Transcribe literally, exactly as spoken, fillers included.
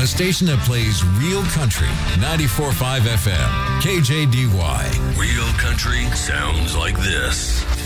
a station that plays real country. ninety-four point five F M, K J D Y. Real country sounds like this.